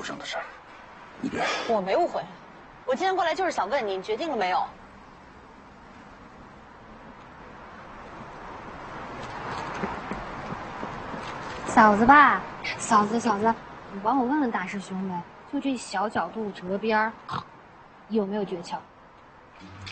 上的事儿，你别。 我没误会，我今天过来就是想问你，你决定了没有？ 嫂子吧，嫂子，你帮我问问大师兄呗，就这小角度折边儿，有没有诀窍？